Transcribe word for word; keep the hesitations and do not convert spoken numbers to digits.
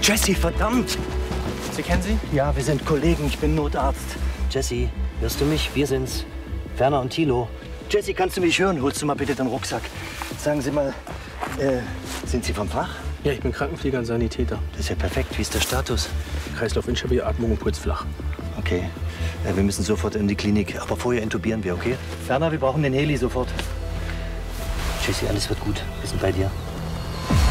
Jesse, verdammt! Sie kennen sie? Ja, wir sind Kollegen. Ich bin Notarzt. Jesse, hörst du mich? Wir sind's. Werner und Thilo. Jesse, kannst du mich hören? Holst du mal bitte den Rucksack. Sagen Sie mal, äh, sind Sie vom Fach? Ja, ich bin Krankenpfleger und Sanitäter. Das ist ja perfekt. Wie ist der Status? Kreislauf instabil, Atmung und Puls flach. Okay. Äh, wir müssen sofort in die Klinik. Aber vorher intubieren wir, okay? Werner, wir brauchen den Heli sofort. Jesse, alles wird gut. Wir sind bei dir.